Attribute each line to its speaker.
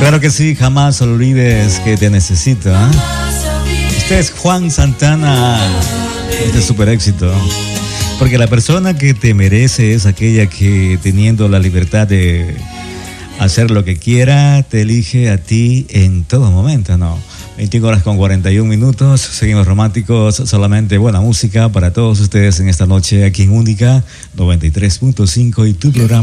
Speaker 1: Claro que sí, jamás olvides que te necesito. Este es Juan Santana. Este es súper éxito. Porque la persona que te merece es aquella que, teniendo la libertad de hacer lo que quiera, te elige a ti en todo momento, ¿no? 21 horas con 41 minutos. Seguimos románticos, solamente buena música para todos ustedes en esta noche aquí en Única 93.5 y tu programa.